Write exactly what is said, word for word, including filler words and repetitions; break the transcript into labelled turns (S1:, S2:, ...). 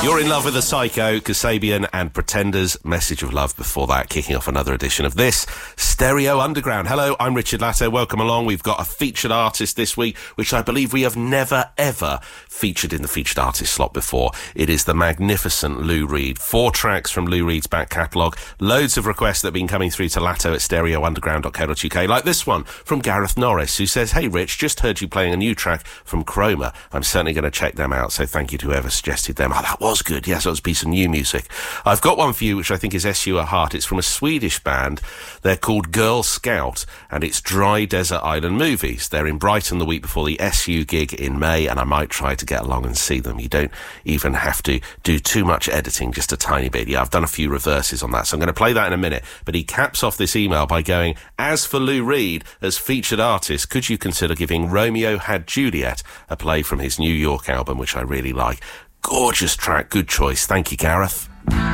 S1: You're in love with a Psycho, Kasabian and Pretenders. Message of Love before that, kicking off another edition of this Stereo Underground. Hello, I'm Richard Latto. Welcome along. We've got a featured artist this week, which I believe we have never, ever featured in the featured artist slot before. It is the magnificent Lou Reed. Four tracks from Lou Reed's back catalogue. Loads of requests that have been coming through to Latto at stereo underground dot co dot uk, like this one from Gareth Norris, who says, "Hey Rich, just heard you playing a new track from Chroma. I'm certainly going to check them out, so thank you to whoever suggested them." Oh, that was good. Yes, that was a piece of new music. I've got one for you, which I think is S U at heart. It's from a Swedish band. They're called Girl Scout, and it's Dry Desert Island Movies. They're in Brighton the week before the S U gig in May, and I might try to get along and see them. You don't even have to do too much editing, just a tiny bit. Yeah, I've done a few reverses on that, so I'm going to play that in a minute. But he caps off this email by going, "As for Lou Reed, as featured artist, could you consider giving Romeo Had Juliet a play from his New York album, which I really like?" Gorgeous track, good choice. Thank you, Gareth.